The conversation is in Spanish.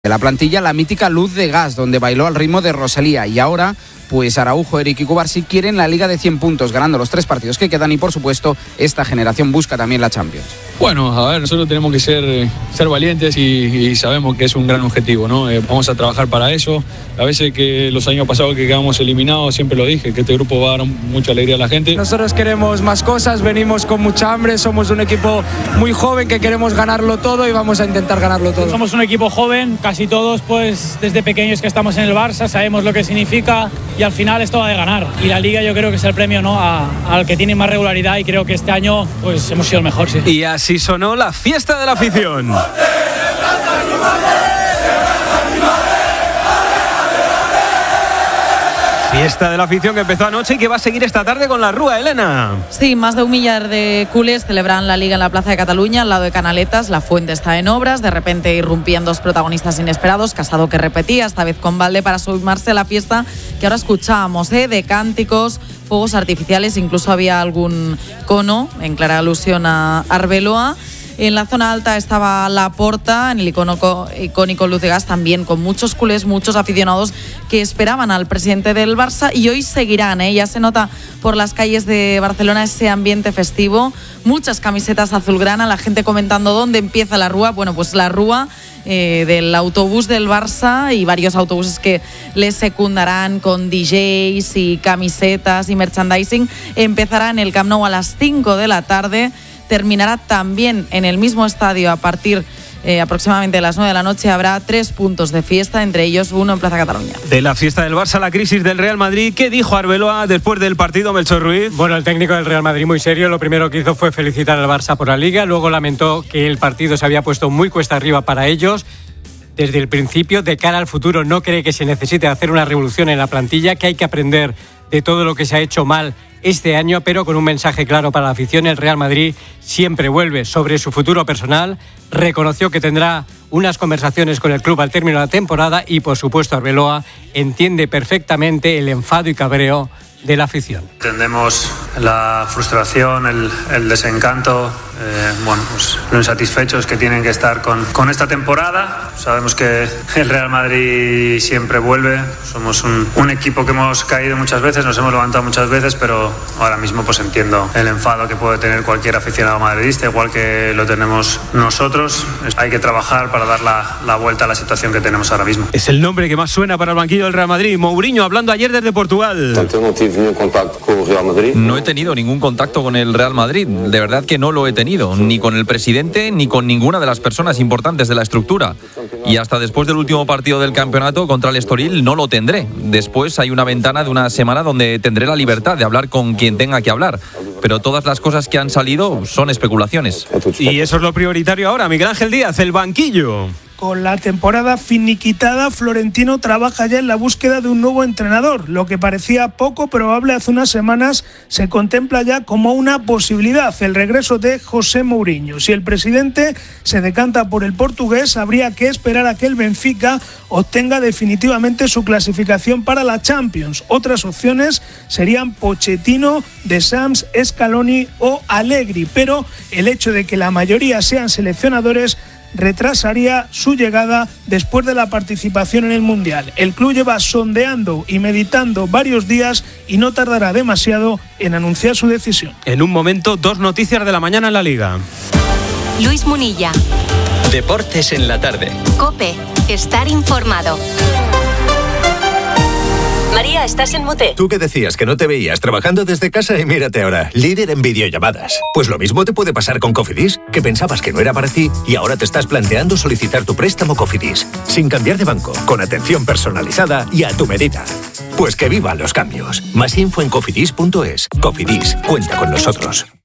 De la plantilla, la mítica Luz de Gas, donde bailó al ritmo de Rosalía. Y ahora, pues Araujo, Eric y Cubarsí quieren la Liga de 100 puntos, ganando los 3 partidos que quedan. Y por supuesto, esta generación busca también la Champions. Bueno, a ver, nosotros tenemos que ser valientes y sabemos que es un gran objetivo, ¿no? Vamos a trabajar para eso. A veces que los años pasados que quedamos eliminados, siempre lo dije, que este grupo va a dar mucha alegría a la gente. Nosotros queremos más cosas, venimos con mucha hambre, somos un equipo muy joven que queremos ganarlo todo y vamos a intentar ganarlo todo. Somos un equipo joven, casi todos pues desde pequeños que estamos en el Barça, sabemos lo que significa y al final esto va de ganar. Y la Liga yo creo que es el premio, ¿no?, al que tiene más regularidad y creo que este año pues hemos sido el mejor, sí. Y así sonó la fiesta de la afición. Fiesta de la afición que empezó anoche y que va a seguir esta tarde con la Rúa, Elena. Sí, más de 1 millar de culés celebran la Liga en la Plaza de Cataluña, al lado de Canaletas. La Fuente está en obras. De repente irrumpían 2 protagonistas inesperados. Casado, que repetía, esta vez con Valde, para sumarse a la fiesta que ahora escuchábamos, de cánticos, fuegos artificiales. Incluso había algún cono, en clara alusión a Arbeloa. En la zona alta estaba Laporta, en el icónico Luz de Gas, también con muchos culés, muchos aficionados que esperaban al presidente del Barça y hoy seguirán. Ya se nota por las calles de Barcelona ese ambiente festivo, muchas camisetas azulgrana, la gente comentando dónde empieza la Rúa. Bueno, pues la Rúa del autobús del Barça y varios autobuses que les secundarán con DJs y camisetas y merchandising. Empezará en el Camp Nou a las 5 de la tarde. Terminará también en el mismo estadio a partir aproximadamente de las 9 de la noche. Habrá 3 puntos de fiesta, entre ellos uno en Plaza Cataluña. De la fiesta del Barça a la crisis del Real Madrid, ¿qué dijo Arbeloa después del partido, Melchor Ruiz? Bueno, el técnico del Real Madrid muy serio, lo primero que hizo fue felicitar al Barça por la Liga, luego lamentó que el partido se había puesto muy cuesta arriba para ellos. Desde el principio, de cara al futuro, no cree que se necesite hacer una revolución en la plantilla, que hay que aprender de todo lo que se ha hecho mal este año, pero con un mensaje claro para la afición. El Real Madrid siempre vuelve sobre su futuro personal, reconoció que tendrá unas conversaciones con el club al término de la temporada y, por supuesto, Arbeloa entiende perfectamente el enfado y cabreo de la afición. Entendemos la frustración, el desencanto, pues lo insatisfechos que tienen que estar con esta temporada. Sabemos que el Real Madrid siempre vuelve, somos un equipo que hemos caído muchas veces, nos hemos levantado muchas veces, pero ahora mismo pues entiendo el enfado que puede tener cualquier aficionado madridista, igual que lo tenemos nosotros. Hay que trabajar para dar la vuelta a la situación que tenemos ahora mismo. Es el nombre que más suena para el banquillo del Real Madrid. Mourinho hablando ayer desde Portugal. No he tenido ningún contacto con el Real Madrid, de verdad que no lo he tenido, ni con el presidente ni con ninguna de las personas importantes de la estructura. Y hasta después del último partido del campeonato contra el Estoril no lo tendré. Después hay una ventana de una semana donde tendré la libertad de hablar con quien tenga que hablar. Pero todas las cosas que han salido son especulaciones. Y eso es lo prioritario ahora, Miguel Ángel Díaz, el banquillo. Con la temporada finiquitada, Florentino trabaja ya en la búsqueda de un nuevo entrenador. Lo que parecía poco probable hace unas semanas se contempla ya como una posibilidad, el regreso de José Mourinho. Si el presidente se decanta por el portugués, habría que esperar a que el Benfica obtenga definitivamente su clasificación para la Champions. Otras opciones serían Pochettino, De Sams, Scaloni o Allegri, pero el hecho de que la mayoría sean seleccionadores retrasaría su llegada después de la participación en el Mundial. El club lleva sondeando y meditando varios días y no tardará demasiado en anunciar su decisión. En un momento, 2 noticias de la mañana en la Liga. Luis Munilla. Deportes en la tarde. COPE. Estar informado. María, estás en mute. Tú que decías que no te veías trabajando desde casa y mírate ahora, líder en videollamadas. Pues lo mismo te puede pasar con Cofidis, que pensabas que no era para ti y ahora te estás planteando solicitar tu préstamo Cofidis, sin cambiar de banco, con atención personalizada y a tu medida. Pues que vivan los cambios. Más info en cofidis.es. Cofidis, cuenta con nosotros.